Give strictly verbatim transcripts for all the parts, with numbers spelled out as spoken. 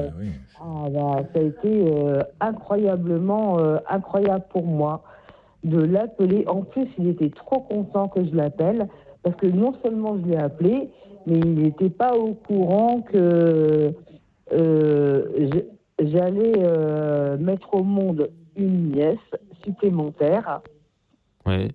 euh, oui. Ah bah, ça a été euh, incroyablement euh, incroyable pour moi de l'appeler. En plus, il était trop content que je l'appelle parce que non seulement je l'ai appelé, mais il n'était pas au courant que euh, je- j'allais euh, mettre au monde une nièce supplémentaire. Oui.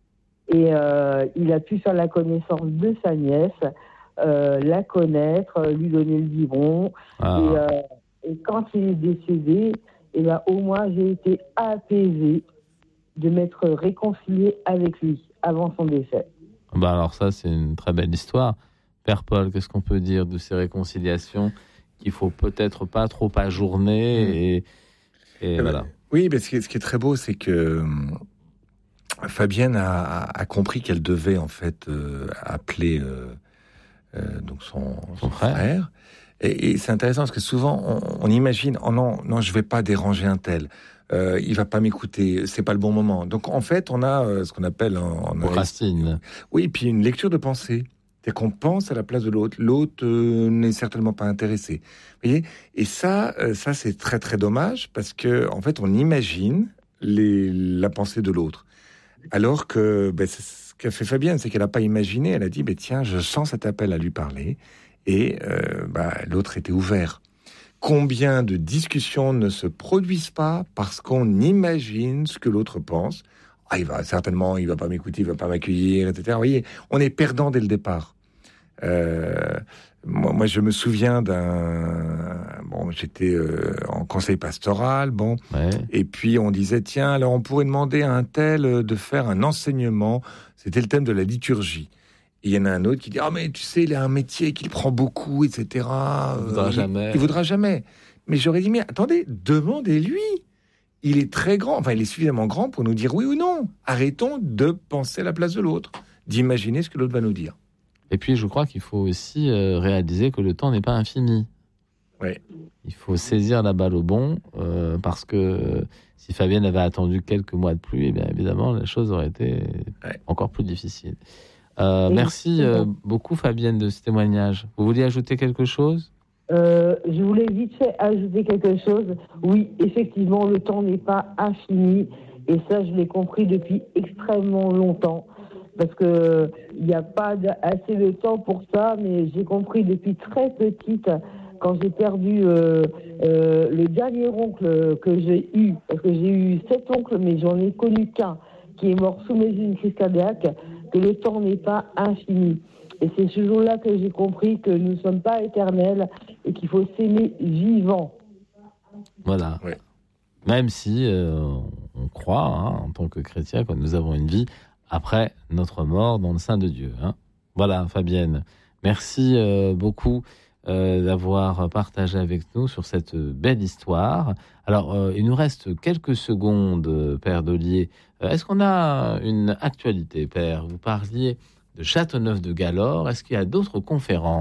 Et euh, il a pu faire la connaissance de sa nièce, euh, la connaître, euh, lui donner le biberon. Ah. Et, euh, et quand il est décédé, eh ben, au moins j'ai été apaisée de m'être réconciliée avec lui avant son décès. Bah alors ça, c'est une très belle histoire. Père Paul, qu'est-ce qu'on peut dire de ces réconciliations qu'il faut peut-être pas trop ajourner Mmh. et, et Eh voilà. ben, oui, mais ce qui est, ce qui est très beau, c'est que hum, Fabienne a, a- a compris qu'elle devait en fait euh, appeler euh, euh, donc son, son frère. frère. Et, et c'est intéressant parce que souvent on, on imagine oh non non je vais pas déranger un tel, euh, il va pas m'écouter, c'est pas le bon moment. Donc en fait on a euh, ce qu'on appelle en, en Procrastine. oui, et puis une lecture de pensée. C'est qu'on pense à la place de l'autre. L'autre euh, n'est certainement pas intéressé. Vous voyez ? Et ça, euh, ça c'est très très dommage parce que en fait on imagine les, la pensée de l'autre. Alors que ben, c'est ce qu'a fait Fabienne, c'est qu'elle n'a pas imaginé. Elle a dit ben, tiens, je sens cet appel à lui parler. Et euh, ben, l'autre était ouvert. Combien de discussions ne se produisent pas parce qu'on imagine ce que l'autre pense ? Ah, il va certainement, il va pas m'écouter, il va pas m'accueillir, et cetera. Vous voyez, on est perdant dès le départ. Euh, moi, moi, je me souviens d'un. Bon, j'étais euh, en conseil pastoral, bon, Ouais. et puis on disait tiens, alors on pourrait demander à un tel de faire un enseignement. C'était le thème de la liturgie. Et il y en a un autre qui dit ah mais tu sais, il a un métier qu'il prend beaucoup, et cetera. Il voudra Euh, jamais. Il, il voudra jamais. Mais j'aurais dit mais attendez, demandez-lui. Il est très grand, enfin il est suffisamment grand pour nous dire oui ou non. Arrêtons de penser à la place de l'autre, d'imaginer ce que l'autre va nous dire. Et puis, je crois qu'il faut aussi euh, réaliser que le temps n'est pas infini. Oui. Il faut saisir la balle au bon, euh, parce que euh, si Fabienne avait attendu quelques mois de plus, eh bien évidemment, la chose aurait été Ouais. encore plus difficile. Euh, Oui, merci euh, beaucoup, Fabienne, de ce témoignage. Vous vouliez ajouter quelque chose ? Euh, je voulais vite fait ajouter quelque chose. Oui, effectivement, le temps n'est pas infini. Et ça, je l'ai compris depuis extrêmement longtemps. Parce que il n'y a pas de- assez de temps pour ça, mais j'ai compris depuis très petite, quand j'ai perdu euh, euh, le dernier oncle que j'ai eu, parce que j'ai eu sept oncles, mais j'en ai connu qu'un, qui est mort sous mes yeux d'une crise cardiaque, que le temps n'est pas infini. Et c'est ce jour-là que j'ai compris que nous ne sommes pas éternels et qu'il faut s'aimer vivant. Voilà. Ouais. Même si euh, on croit, hein, en tant que chrétien, que nous avons une vie après notre mort dans le sein de Dieu. Hein. Voilà, Fabienne. Merci euh, beaucoup euh, d'avoir partagé avec nous sur cette belle histoire. Alors, euh, il nous reste quelques secondes, euh, Père Dollier. Euh, est-ce qu'on a une actualité, Père ? Vous parliez de Châteauneuf-de-Galore. Est-ce qu'il y a d'autres conférences ?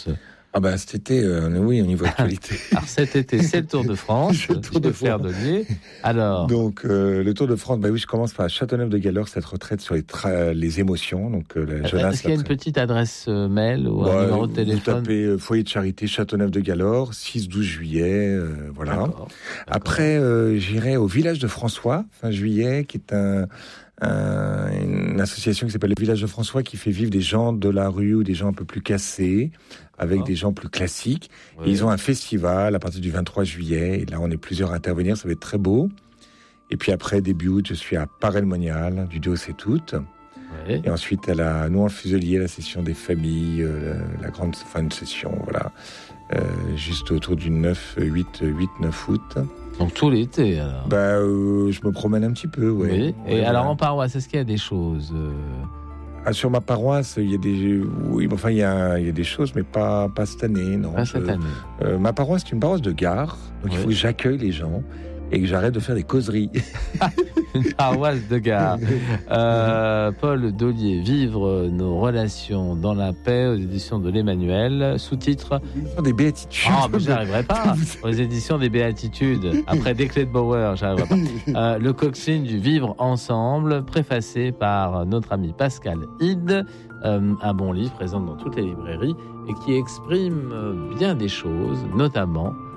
Ah ben cet été, euh, oui, au niveau actualité. Alors cet été, c'est le Tour de France, C'est le Tour de Père France. Dollier. Alors, Donc euh, le Tour de France, bah oui, je commence par Châteauneuf-de-Galore, cette retraite sur les, tra- les émotions. Donc euh, la jeunesse. est-ce qu'il y a une après. petite adresse euh, mail ou Ouais, un numéro de vous téléphone ? tapez euh, foyer de charité Châteauneuf-de-Galore, six douze juillet, euh, voilà. D'accord, d'accord. Après, euh, j'irai au village de François, fin juillet, qui est un, un- une association qui s'appelle le village de François, qui fait vivre des gens de la rue ou des gens un peu plus cassés, avec D'accord. des gens plus classiques. Oui. Et ils ont un festival à partir du vingt-trois juillet, et là on est plusieurs à intervenir, ça va être très beau. Et puis après, début août, je suis à Paray-le-Monial, du deux au sept août. Oui. Et ensuite, à la Nouan-le-Fuselier, la session des familles, euh, la, la grande fin de session, voilà. Euh, juste autour du neuf, huit, huit, neuf août. Donc tout l'été, alors. Bah, euh, je me promène un petit peu, ouais. Oui. Et Ouais, alors voilà. en paroisse, est-ce qu'il y a des choses euh, Ah, sur ma paroisse, il y a des, oui, mais enfin, il y a, il y a des choses, mais pas, pas cette année, non. pas Je- cette année? euh, ma paroisse, c'est une paroisse de gare, donc il Oui. faut que j'accueille les gens et que j'arrête de faire des causeries. Une paroisse de gare. Euh, Paul Dollier, Vivre nos relations dans la paix, aux éditions de l'Emmanuel, sous-titre Des béatitudes. Ah, mais j'y arriverai pas. Aux éditions des Béatitudes. Après des clés de Bauer, j'y arriverai pas. Euh, le coxine du Vivre ensemble, préfacé par notre ami Pascal Hide. Euh, un bon livre présent dans toutes les librairies et qui exprime euh, bien des choses, notamment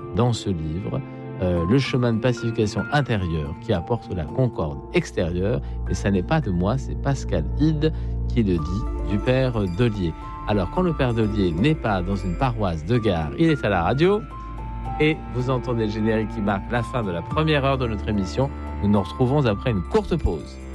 dans ce livre, euh, le chemin de pacification intérieure qui apporte la concorde extérieure. Et ça n'est pas de moi, c'est Pascal Hide qui le dit, du père Dollier. Alors, quand le père Dollier n'est pas dans une paroisse de Gare, il est à la radio. Et vous entendez le générique qui marque la fin de la première heure de notre émission. Nous nous retrouvons après une courte pause.